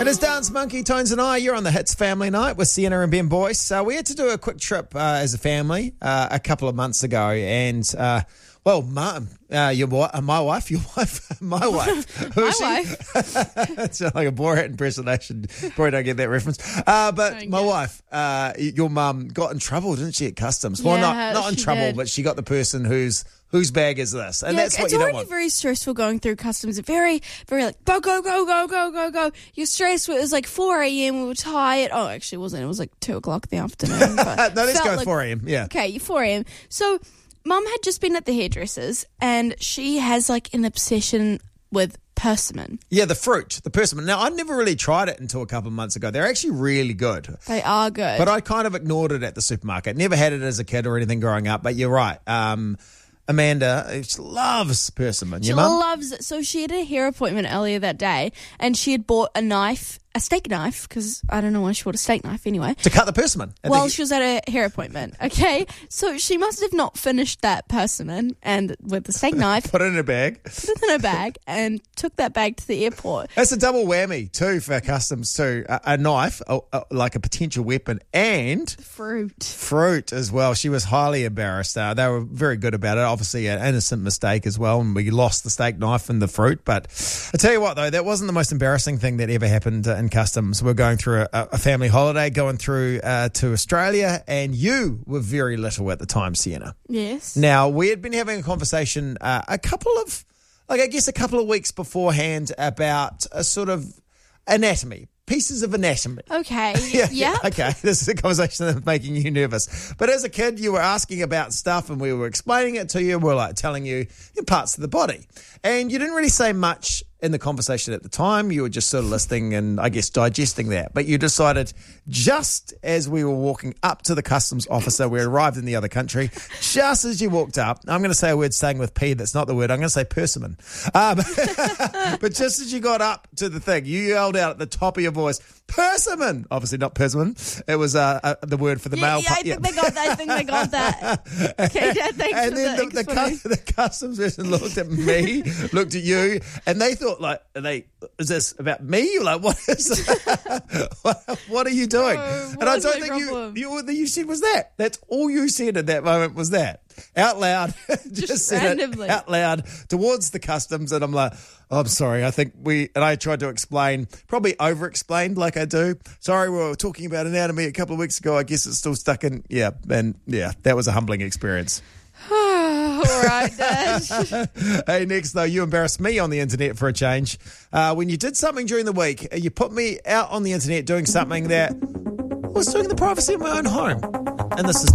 It is Dance Monkey, Tones and I. You're on the Hits Family Night with Sienna and Ben Boyce. We had to do a quick trip as a family a couple of months ago. And, my wife. Who is she? It's like a Borat impersonation. Probably don't get that reference. But my wife, your mum, got in trouble, didn't she, at customs? Well, not in trouble, did. but she got the person whose bag is this? And that's what you don't want. It's already very stressful going through customs. Very, very like, go. You're stressed. It was like 4 a.m. We were tired. Oh, actually, it wasn't. It was like 2 o'clock in the afternoon. But no, let's go 4 a.m. Yeah. Okay, 4 a.m. So Mum had just been at the hairdresser's and she has like an obsession with persimmon. Yeah, the persimmon. Now, I never really tried it until a couple of months ago. They're actually really good. They are good. But I kind of ignored it at the supermarket. Never had it as a kid or anything growing up. But you're right. Amanda loves persimmon. She loves it. So she had a hair appointment earlier that day and she had bought a steak knife, because I don't know why she bought a steak knife anyway. To cut the persimmon. Well, she was at a hair appointment, okay? So she must have not finished that persimmon and with the steak knife. Put it in a bag. Put it in a bag and took that bag to the airport. That's a double whammy too for customs too. A knife, like a potential weapon, and fruit as well. She was highly embarrassed. They were very good about it. Obviously an innocent mistake as well, and we lost the steak knife and the fruit. But I tell you what though, that wasn't the most embarrassing thing that ever happened in customs. We're going through a family holiday, going through to Australia, and you were very little at the time, Sienna. Yes. Now, we had been having a conversation a couple of weeks beforehand about a sort of anatomy. Pieces of anatomy. Okay. Yeah. Okay. This is a conversation that's making you nervous. But as a kid, you were asking about stuff and we were explaining it to you. We're like telling you parts of the body. And you didn't really say much in the conversation at the time. You were just sort of listening and I guess digesting that. But you decided just as we were walking up to the customs officer, we arrived in the other country, just as you walked up, I'm going to say a word starting with P, that's not the word, I'm going to say persimmon. But just as you got up to the thing, you yelled out at the top of your voice, persimmon! Obviously not persimmon. It was the word for the male. I think they got that. Okay, Dad, thanks and for then the customs person looked at me, looked at you, and they thought, like, is this about me? You're like, what is that? What are you doing? And I don't think you said was that. That's all you said at that moment was that. Out loud. just said randomly. It out loud towards the customs. And I'm like, oh, I'm sorry. I think and I tried to explain, probably over-explained like I do. Sorry, we were talking about anatomy a couple of weeks ago. I guess it's still stuck in. Yeah. And yeah, that was a humbling experience. All right, Dad. Hey, next though, you embarrassed me on the internet for a change. When you did something during the week, you put me out on the internet doing something that I was doing in the privacy of my own home. And this is